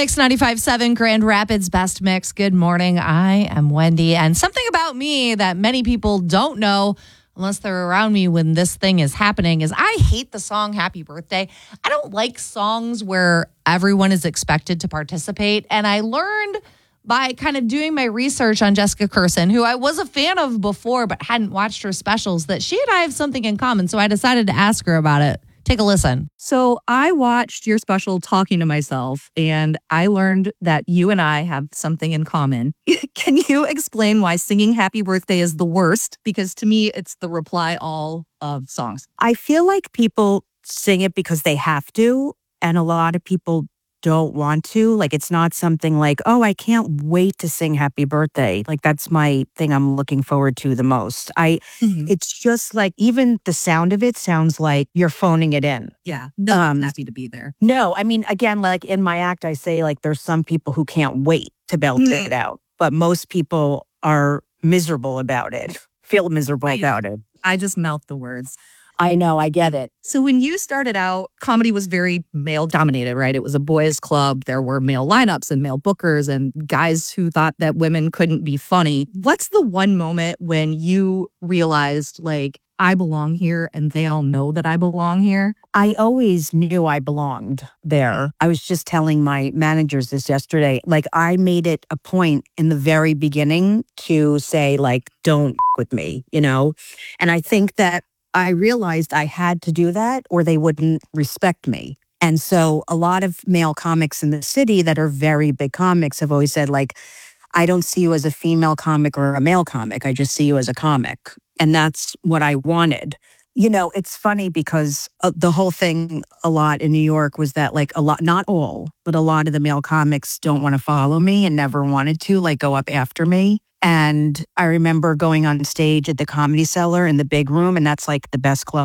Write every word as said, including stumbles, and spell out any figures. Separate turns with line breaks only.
Mix ninety-five point seven, Grand Rapids Best Mix. Good morning. I am Wendy. And something about me that many people don't know unless they're around me when this thing is happening is I hate the song Happy Birthday. I don't like songs where everyone is expected to participate. And I learned by kind of doing my research on Jessica Kirson, who I was a fan of before but hadn't watched her specials, that she and I have something in common. So I decided to ask her about it. Take a listen.
So I watched your special Talking to Myself, and I learned that you and I have something in common. Can you explain why singing Happy Birthday is the worst? Because to me, it's the reply all of songs.
I feel like people sing it because they have to, and a lot of people don't want to. Like, it's not something like, oh, I can't wait to sing Happy Birthday. Like, that's my thing I'm looking forward to the most. I, mm-hmm. It's just like, even the sound of it sounds like you're phoning it in.
Yeah, no, um, I'm happy to be there.
No, I mean, again, like in my act, I say like there's some people who can't wait to belt mm-hmm. it out, but most people are miserable about it, feel miserable I, about it.
I just mouth the words.
I know, I get it.
So when you started out, comedy was very male dominated, right? It was a boys' club. There were male lineups and male bookers and guys who thought that women couldn't be funny. What's the one moment when you realized, like, I belong here and they all know that I belong here?
I always knew I belonged there. I was just telling my managers this yesterday. Like, I made it a point in the very beginning to say, like, don't with me, you know? And I think that I realized I had to do that or they wouldn't respect me. And so a lot of male comics in the city that are very big comics have always said, like, I don't see you as a female comic or a male comic. I just see you as a comic. And that's what I wanted. You know, it's funny because uh, the whole thing a lot in New York was that, like, a lot, not all, but a lot of the male comics don't want to follow me and never wanted to, like, go up after me. And I remember going on stage at the Comedy Cellar in the big room, and that's like the best club